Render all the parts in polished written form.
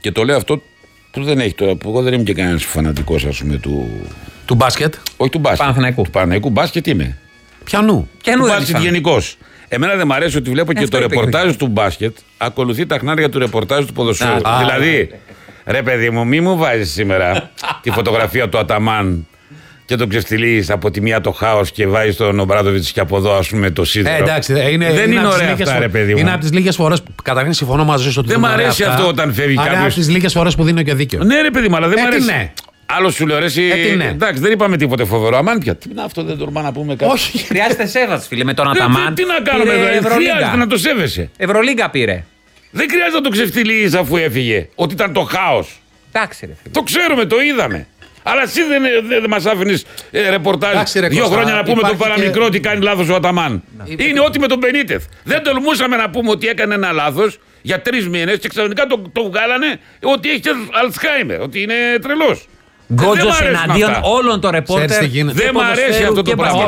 Και το λέω αυτό που δεν έχει τώρα. Εγώ δεν είμαι και κανένας φανατικός, ας πούμε, του μπάσκετ. Όχι του μπάσκετ. Παναθηναϊκού. Του Παναθηναϊκού μπάσκετ είμαι. Πιανού. Του μπάσκετ γενικώς. Εμένα δεν μου αρέσει ότι βλέπω και το ρεπορτάζ του μπάσκετ ακολουθεί τα χνάρια του ρεπορτάζ του ποδοσφαίρου. Δηλαδή, ρε παιδί μου, μη μου βάζεις σήμερα τη φωτογραφία του Αταμάν και τον ξεφτυλίζεις από τη μία το χάος και βάζεις τον Ομπράντοβιτς και από εδώ, ας πούμε, το σίδερο. Εντάξει, δεν είναι ωραία αυτά, ρε παιδί μου. Είναι από τις λίγες φορές που καταρχήν συμφωνώ μαζί σου ότι δεν μ' αρέσει αυτό όταν φεύγει κάποιος. Είναι από τις λίγες φορές που δίνω και δίκιο. Ναι, ρε παιδί μου, αλλά δεν μ' αρέσει. Ναι. Άλλο σου λέω, εσύ. Εντάξει, δεν είπαμε τίποτε φοβερό. Αμάν πια. Τι είναι αυτό, δεν τολμά να πούμε κάτι. Όχι. Χρειάζεται σέβαση, φίλε, με τον Αταμάν. Τι να κάνουμε, δηλαδή. Χρειάζεται να το σέβεσαι. Ευρωλίγκα πήρε. Δεν χρειάζεται να το ξεφτυλίζεις αφού έφυγε. Ότι ήταν το χάος. Εντάξει, ρε φίλε. Το ξέρουμε, το είδαμε. Αλλά εσύ δεν μας άφηνες ρεπορτάζ 2 χρόνια να πούμε τον παραμικρό ότι κάνει λάθος ο Αταμάν. Είναι ό,τι με τον Μπενίτεθ. Δεν τολμούσαμε να πούμε ότι έκανε ένα λάθος για 3 μήνες και ξαφνικά το βγάλανε ότι έχει Αλτσχάιμερ, ότι είναι τρελός. Γκότζος εναντίον όλων των ρεπόρτερ. Δεν μ' αρέσει αυτό το πράγμα.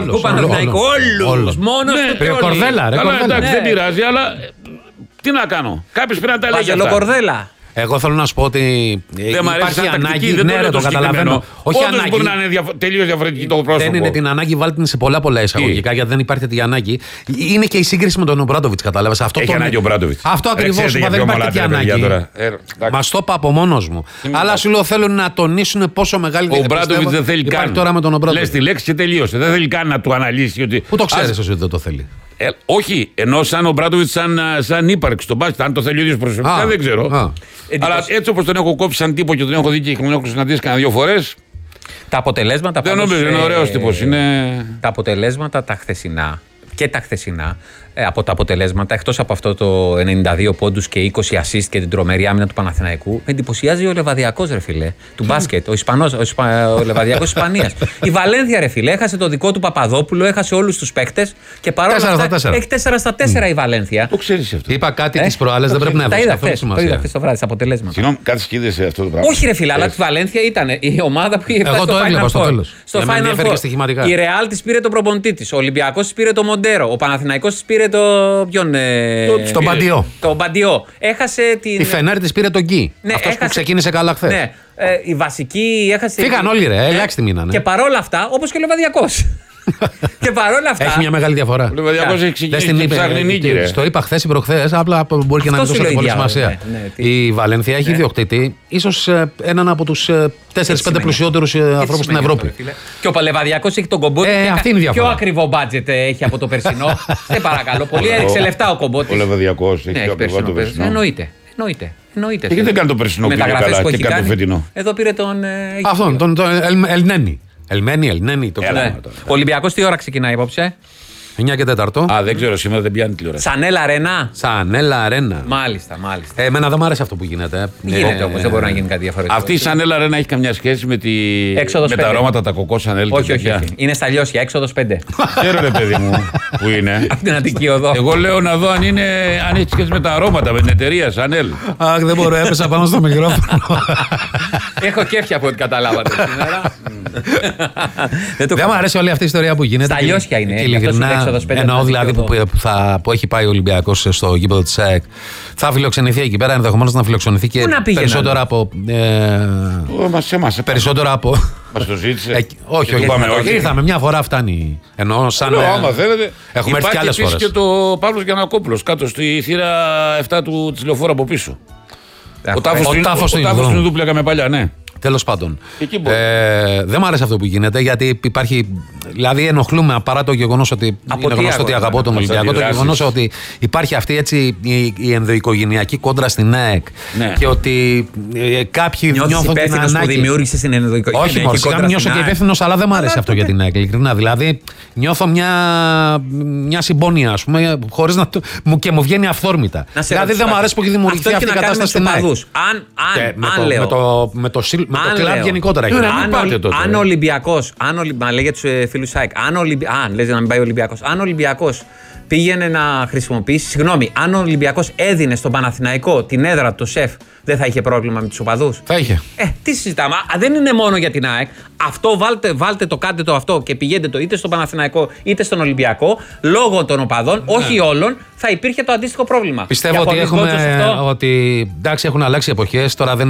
Όλους. Μόνος του Κορδέλα, ρε. Εντάξει, δεν πειράζει, αλλά τι να κάνω. Κάποιος πρέπει να τα λέει αυτά. Εγώ θέλω να σου πω ότι υπάρχει ανάγκη. Ναι, το καταλαβαίνω. Όχι ανάγκη. Μπορεί να είναι τελείως διαφορετική το πρόσωπο. Δεν είναι την ανάγκη, βάλτε την σε πολλά εισαγωγικά, γιατί δεν υπάρχει τέτοια ανάγκη. Είναι και η σύγκριση με τον Ομπράντοβιτς, κατάλαβες. Έχει ανάγκη ο Ομπράντοβιτς. Αυτό ακριβώς είπα, δεν υπάρχει τέτοια ανάγκη. Μας το είπα από μόνος μου. Αλλά σου λέω θέλω να τονίσουν πόσο μεγάλη διαφορά. Ο Ομπράντοβιτς δεν θέλει καν. Τώρα με τον Ομπράντοβιτς. Λες τη λέξη και τελείωσε. Δεν θέλει καν να του αναλύσει. Πού το ξέρεις εσύ ότι δεν το θέλει. Όχι, ενώ σαν ο Ομπράντοβιτς σαν ύπαρξη στον μπάσκετ. Αν το θέλει ο ίδιος προσωπικά δεν ξέρω. Αλλά έτσι όπως τον έχω κόψει σαν τύπο και τον έχω δει και τον έχω συναντήσει κανένα 2 φορές. Τα αποτελέσματα. Δεν νομίζω, είναι ωραίος τύπος. Τα αποτελέσματα τα χθεσινά και τα χθεσινά. Από τα αποτελέσματα, εκτός από αυτό το 92 πόντους και 20 assist και την τρομερή άμυνα του Παναθηναϊκού, με εντυπωσιάζει ο Λεβαδιακός, ρε φίλε, του μπάσκετ, ο Λεβαδιακός Ισπανίας. Η Βαλένθια, ρε φίλε, έχασε το δικό του Παπαδόπουλο, έχασε όλους τους παίκτες και παρόλα αυτά έχει 4-4 η Βαλένθια. Το ξέρεις αυτό. Είπα κάτι τις προάλλες, δεν πρέπει να τα είδα χθες το βράδυ, τα αποτελέσματα. Συγγνώμη, κάτι σκίδεσαι αυτό το πράγμα. Όχι, ρε φίλε, αλλά τη Βαλένθια ήταν η ομάδα που είχε φτάσει στο Final Four. Στο Final Four. Η Ρεάλ της πήρε τον προπονητή της, ο Ολυμπιακός της πήρε το Μοντέρο, ο Παναθηναϊκός της πήρε στον Μπαντιό. Το Μπαντιό. Έχασε την. Η Φενέρ της πήρε τον Γκί. Ναι, αυτός που ξεκίνησε καλά χθες. Ναι. Η βασική έχασε. Φύγαν όλοι, ρε. Ελάχιστοι μείνανε. Και παρόλα αυτά, όπως και ο Λεβαδιακός. Και παρόλα αυτά. Έχει μια μεγάλη διαφορά. Ο Λεβαδιακός έχει ξεκινήσει και ψάχνει νίκη, ρε. Το είπα χθες ή προχθές, απλά μπορεί και να μην δώσει πολύ σημασία. Η Βαλένθια έχει ιδιοκτήτη, ίσως έναν από τους 4-5 πλουσιότερους ανθρώπους στην Ευρώπη. Και ο Λεβαδιακός έχει τον Κομπότη. Αυτή είναι η διαφορά. Πιο ακριβό μπάτζετ έχει από το περσινό. Σε παρακαλώ πολύ, έριξε λεφτά ο Κομπότης. Ο Λεβαδιακός έχει πιο ακριβό το περσινό. Εννοείται. Και δεν κάνει το περσινό που είναι καλά και κάνει το φετινό. Εδώ πήρε τον. Αυτόν, τον Ελνένη. Ελμένη, το ξέρω. Ο Ολυμπιακός τι ώρα ξεκινάει απόψε? 9 και 4. Α, δεν ξέρω, σήμερα δεν πιάνει τηλεόραση. Σανέλα Αρένα. Μάλιστα. Εμένα δεν μου άρεσε αυτό που γίνεται. Γίνεται όμως, δεν μπορεί να γίνει κάτι διαφορετικό. Αυτή η Σανέλα Αρένα έχει καμιά σχέση με τα αρώματα, τα κοκό Σανέλ? Όχι. Είναι στα Λιώσια, έξοδος 5. Ξέρω, ρε παιδί μου, που είναι. Από την Αττική Οδό. Εγώ λέω να δω αν έχει σχέση με τα αρώματα, με την εταιρεία Σανέλ. Αχ, δεν μπορώ, έπεσα πάνω στο μικρόφωνο. Έχω κέφια από ό,τι καταλάβατε σήμερα. Δεν μου αρέσει όλη αυτή η ιστορία που γίνεται. Στα Λιώσια είναι. Εννοώ δηλαδή που έχει πάει ο Ολυμπιακός στο γήπεδο της ΑΕΚ. Θα φιλοξενηθεί εκεί πέρα, ενδεχομένως να φιλοξενηθεί και περισσότερο από. Περισσότερο από. Μας το ζήτησε. Όχι. Ήρθαμε μια φορά, φτάνει. Εννοώ σαν. Άμα θέλετε. Έχουμε έρθει κι άλλες φορές. Υπάρχει και το Παύλος Γιαννακόπουλος κάτω στη θύρα 7 της λεωφόρου από πίσω. Ο τάφος είναι δούπλακα με παλιά, ναι. Τέλος πάντων. Δεν μου άρεσε αυτό που γίνεται, γιατί υπάρχει. Δηλαδή, ενοχλούμε παρά το γεγονός ότι. Είναι γνωστό ότι αγαπώ τον Ολυμπιακό. Το γεγονός ότι υπάρχει αυτή έτσι η ενδοοικογενειακή κόντρα στην ΑΕΚ. Ναι. Και ότι κάποιοι νιώθουν την ανάγκη. Που δημιούργησε την ενδοοικογενειακή κόντρα. Όχι, μόνο νιώσω και υπεύθυνος, αλλά δεν μου άρεσε αυτό για την ΑΕΚ. Ειλικρινά. Δηλαδή, νιώθω μια συμπόνια, ας πούμε, χωρίς να. Και μου βγαίνει αυθόρμητα. Δηλαδή, δεν μου αρέσει που έχει δημιουργηθεί αυτή η κατάσταση στην ΑΕΚ. Με το κλαμπ γενικότερα. Αν ο Ολυμπιακός, μα λέει για τους φίλους ΣΑΕΚ, λες να μην πάει ο Ολυμπιακός, αν ο Ολυμπιακός πήγαινε να χρησιμοποιήσει, συγγνώμη, αν ο Ολυμπιακός έδινε στον Παναθηναϊκό την έδρα του, το ΣΕΦ, δεν θα είχε πρόβλημα με τους οπαδούς? Θα είχε. Τι συζητάμε, δεν είναι μόνο για την ΑΕΚ. Αυτό βάλτε το, κάντε το αυτό και πηγαίνετε το είτε στον Παναθηναϊκό είτε στον Ολυμπιακό, λόγω των οπαδών, όχι όλων, θα υπήρχε το αντίστοιχο πρόβλημα. Πιστεύω ότι εντάξει, έχουν αλλάξει εποχές, τώρα δεν